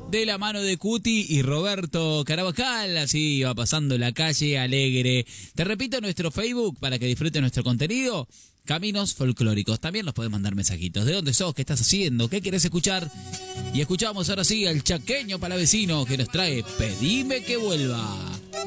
de la mano de Cuti y Roberto Carabajal. Así va pasando la calle alegre. Te repito nuestro Facebook para que disfrutes nuestro contenido. Caminos Folclóricos. También nos podés mandar mensajitos. ¿De dónde sos? ¿Qué estás haciendo? ¿Qué querés escuchar? Y escuchamos ahora sí al chaqueño palavecino que nos trae Pedime que vuelva.